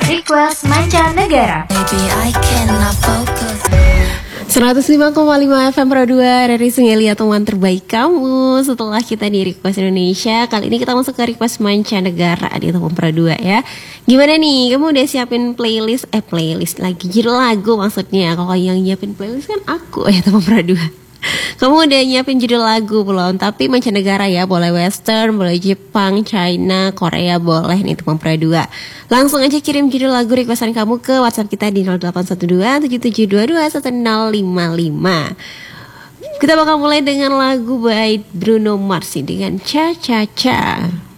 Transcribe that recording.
Request Mancanegara. 105,5 FM Pro 2 dari Sungai teman terbaik kamu. Setelah kita di Request Indonesia, kali ini kita masuk ke Request Mancanegara di teman Pro 2 ya. Gimana nih, kamu udah siapin playlist lagi, judul lagu maksudnya. Kalau yang nyiapin playlist kan aku ya teman Pro 2. Kamu udah nyiapin judul lagu belum? Tapi mancanegara ya, boleh western, boleh Jepang, China, Korea boleh nih teman Pro 2. Langsung aja kirim judul lagu requestan kamu ke WhatsApp kita di 0812 7722 1055. Kita bakal mulai dengan lagu by Bruno Mars dengan Cha Cha Cha.